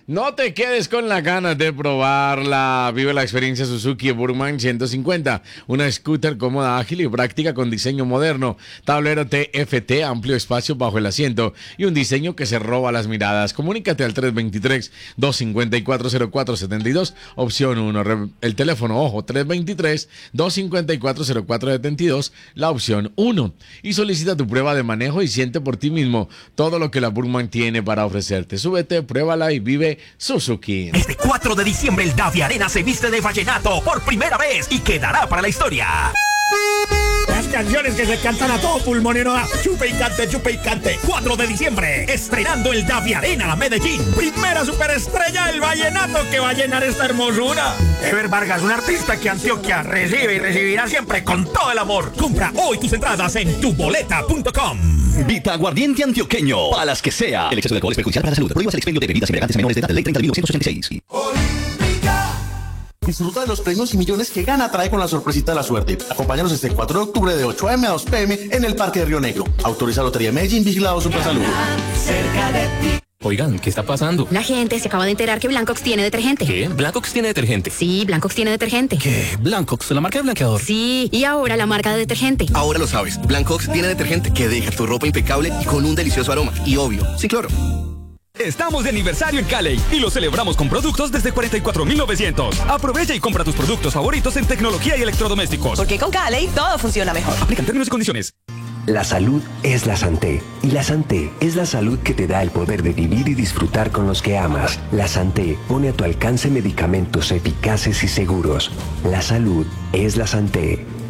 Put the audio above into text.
No te quedes con las ganas de probarla. Vive la experiencia Suzuki Burman 150. Una scooter cómoda, ágil y práctica con diseño moderno. Tablero TFT, amplio espacio bajo el asiento y un diseño que se roba las miradas. Comunícate al 323-254-0472, opción 1. El teléfono, ojo, 323-254-0472, la opción 1. Y solicita tu prueba de manejo y siente por ti mismo todo lo que la Burman tiene para ofrecerte. Súbete, pruébala y vive Suzuki. Este 4 de diciembre el Davi Arena se viste de vallenato por primera vez y quedará para la historia. Las canciones que se cantan a todo pulmón y no da chupe y cante, chupe y cante. 4 de diciembre, estrenando el Davi Arena Medellín. Primera superestrella del vallenato que va a llenar esta hermosura. Ever Vargas, un artista que Antioquia recibe y recibirá siempre con todo el amor. Compra hoy tus entradas en tuboleta.com. Vita Aguardiente Antioqueño, para las que sea. El exceso de alcohol es perjudicial para la salud. Prohíbas el expendio de bebidas embriagantes menores de edad. Ley 30.986. Disfruta de los premios y millones que Gana trae con la sorpresita de la suerte. Acompáñanos este 4 de octubre de 8 a.m. a 2 p.m. en el Parque de Río Negro. Autoriza Lotería Medellín, vigilado Supersalud. Cerca de ti. Oigan, ¿qué está pasando? La gente se acaba de enterar que Blancox tiene detergente. ¿Qué? ¿Blancox tiene detergente? Sí, Blancox tiene detergente. ¿Qué? ¿Blancox, la marca de blanqueador? Sí, y ahora la marca de detergente. Ahora lo sabes, Blancox tiene detergente que deja tu ropa impecable y con un delicioso aroma. Y obvio, sin cloro. Estamos de aniversario en Cali y lo celebramos con productos desde 44.900. Aprovecha y compra tus productos favoritos en tecnología y electrodomésticos. Porque con Cali todo funciona mejor. Aplican términos y condiciones. La salud es la Santé. Y la Santé es la salud que te da el poder de vivir y disfrutar con los que amas. La Santé pone a tu alcance medicamentos eficaces y seguros. La salud es la Santé.